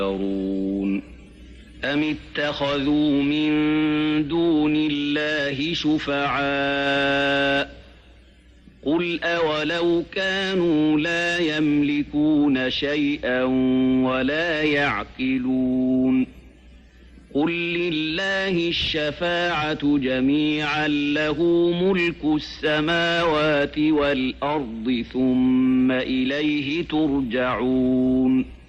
أم اتخذوا من دون الله شفعاء قل أولو كانوا لا يملكون شيئا ولا يعقلون قل لله الشفاعة جميعا له ملك السماوات والأرض ثم إليه ترجعون